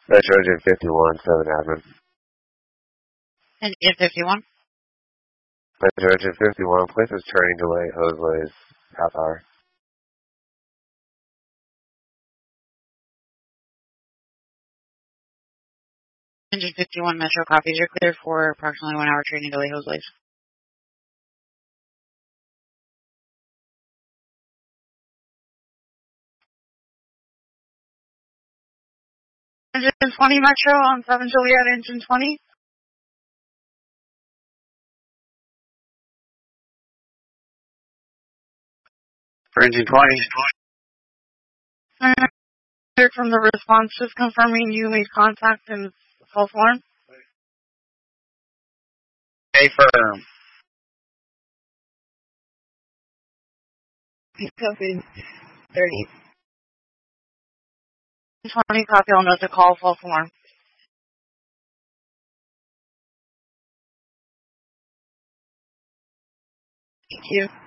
Metro Engine 51, 7 admin. Engine 51? Metro Engine 51, places turning delay, hose lays, half hour. Engine 51, Metro copies. You're clear for approximately 1 hour training delay, hose lays. Engine 20, Metro on 7 Juliet, engine 20. For Engine 20. I heard from the response just confirming you made contact in false alarm. Stay firm. Copy 30. 20 copy, I'll note the call, false alarm. Thank you.